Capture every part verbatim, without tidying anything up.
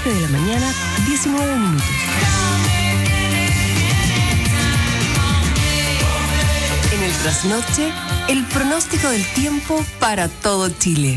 siete de la mañana, diecinueve minutos. En el trasnoche, el pronóstico del tiempo para todo Chile.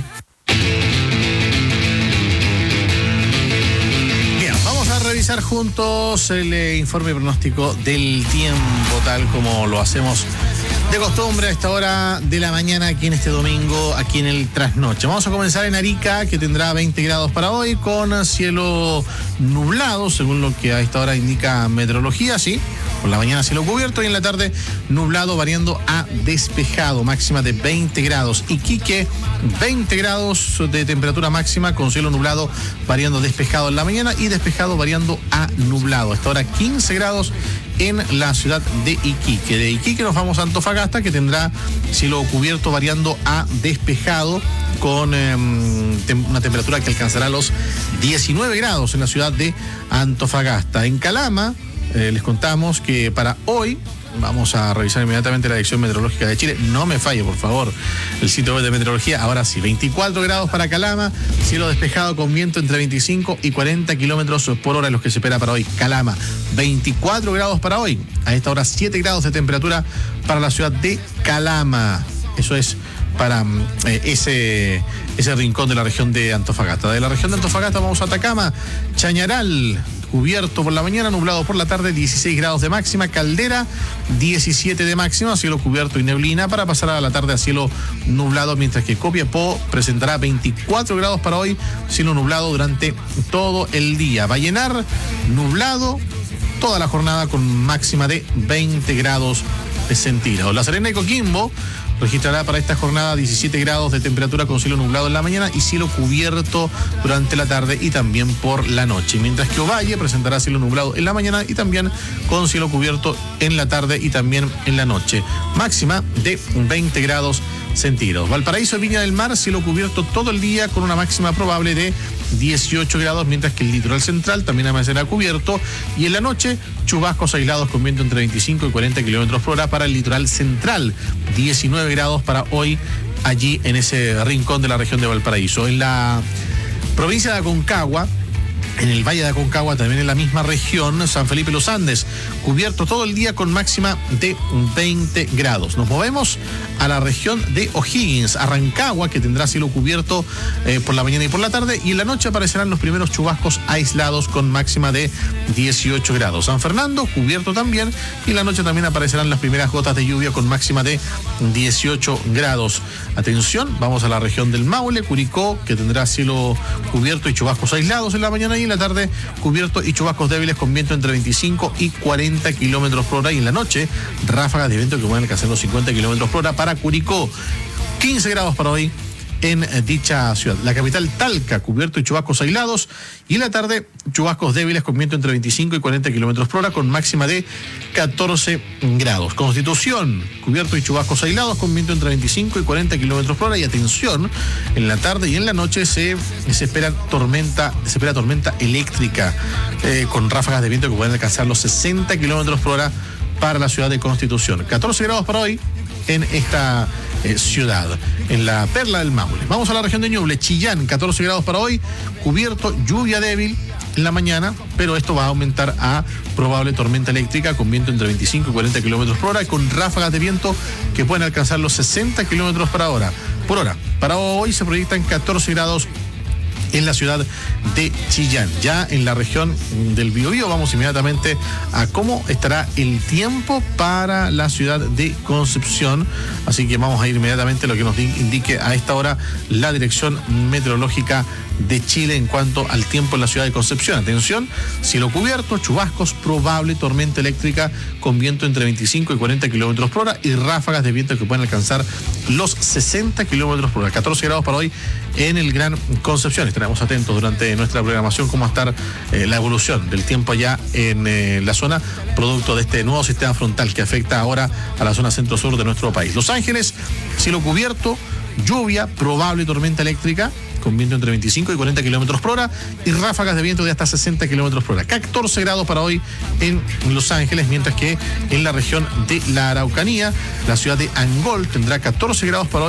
Bien, vamos a revisar juntos el eh, informe pronóstico del tiempo, tal como lo hacemos de costumbre a esta hora de la mañana aquí en este domingo, aquí en el trasnoche. Vamos a comenzar en Arica, que tendrá veinte grados para hoy, con cielo nublado, según lo que a esta hora indica meteorología, sí. Por la mañana cielo cubierto y en la tarde nublado variando a despejado, máxima de veinte grados. Iquique, veinte grados de temperatura máxima con cielo nublado variando despejado en la mañana y despejado variando a nublado. Hasta ahora quince grados en la ciudad de Iquique. De Iquique nos vamos a Antofagasta, que tendrá cielo cubierto variando a despejado con eh, tem- una temperatura que alcanzará los diecinueve grados en la ciudad de Antofagasta. En Calama, Eh, les contamos que para hoy vamos a revisar inmediatamente la Dirección Meteorológica de Chile. No me falle, por favor, el sitio web de meteorología. Ahora sí, veinticuatro grados para Calama, cielo despejado con viento entre veinticinco y cuarenta kilómetros por hora, los que se espera para hoy. Calama, veinticuatro grados para hoy. A esta hora, siete grados de temperatura para la ciudad de Calama. Eso es para eh, ese, ese rincón de la región de Antofagasta. De la región de Antofagasta vamos a Atacama, Chañaral, cubierto por la mañana, nublado por la tarde, dieciséis grados de máxima. Caldera, diecisiete de máxima, cielo cubierto y neblina, para pasar a la tarde a cielo nublado, mientras que Copiapó presentará veinticuatro grados para hoy, cielo nublado durante todo el día. Vallenar, nublado toda la jornada con máxima de veinte grados centígrados. La Serena y Coquimbo registrará para esta jornada diecisiete grados de temperatura con cielo nublado en la mañana y cielo cubierto durante la tarde y también por la noche. Mientras que Ovalle presentará cielo nublado en la mañana y también con cielo cubierto en la tarde y también en la noche. Máxima de veinte grados centígrados. Valparaíso y Viña del Mar, cielo cubierto todo el día con una máxima probable de dieciocho grados, mientras que el litoral central también amanecerá cubierto y en la noche chubascos aislados con viento entre veinticinco y cuarenta kilómetros por hora para el litoral central. diecinueve grados para hoy allí en ese rincón de la región de Valparaíso. En la provincia de Aconcagua, en el Valle de Aconcagua, también en la misma región, San Felipe Los Andes, cubierto todo el día con máxima de veinte grados. Nos movemos a la región de O'Higgins, Rancagua, que tendrá cielo cubierto eh, por la mañana y por la tarde, y en la noche aparecerán los primeros chubascos aislados con máxima de dieciocho grados. San Fernando, cubierto también, y en la noche también aparecerán las primeras gotas de lluvia con máxima de dieciocho grados. Atención, vamos a la región del Maule, Curicó, que tendrá cielo cubierto y chubascos aislados en la mañana y en la tarde cubierto y chubascos débiles con viento entre veinticinco y cuarenta kilómetros por hora, y en la noche ráfagas de viento que pueden alcanzar los cincuenta kilómetros por hora para Curicó. quince grados para hoy en dicha ciudad. La capital, Talca, cubierto y chubascos aislados, y en la tarde chubascos débiles con viento entre veinticinco y cuarenta kilómetros por hora con máxima de catorce grados. Constitución, cubierto y chubascos aislados con viento entre veinticinco y cuarenta kilómetros por hora, y atención, en la tarde y en la noche se, se espera tormenta, se espera tormenta eléctrica eh, con ráfagas de viento que pueden alcanzar los sesenta kilómetros por hora para la ciudad de Constitución. catorce grados para hoy en esta eh, ciudad, en la Perla del Maule. Vamos a la región de Ñuble, Chillán, catorce grados para hoy, cubierto, lluvia débil en la mañana, pero esto va a aumentar a probable tormenta eléctrica con viento entre veinticinco y cuarenta kilómetros por hora y con ráfagas de viento que pueden alcanzar los sesenta kilómetros por hora. Por hora. Para hoy se proyectan catorce grados en la ciudad de Chillán. Ya en la región del Biobío vamos inmediatamente a cómo estará el tiempo para la ciudad de Concepción, así que vamos a ir inmediatamente a lo que nos indique a esta hora la Dirección Meteorológica de Chile en cuanto al tiempo en la ciudad de Concepción. Atención, cielo cubierto, chubascos, probable tormenta eléctrica con viento entre veinticinco y cuarenta kilómetros por hora y ráfagas de viento que pueden alcanzar los sesenta kilómetros por hora. catorce grados para hoy en el Gran Concepción. Estaremos atentos durante nuestra programación cómo va a estar eh, la evolución del tiempo allá en eh, la zona, producto de este nuevo sistema frontal que afecta ahora a la zona centro-sur de nuestro país. Los Ángeles, cielo cubierto, lluvia, probable tormenta eléctrica con viento entre veinticinco y cuarenta kilómetros por hora y ráfagas de viento de hasta sesenta kilómetros por hora. catorce grados para hoy en Los Ángeles, mientras que en la región de la Araucanía, la ciudad de Angol tendrá catorce grados para hoy.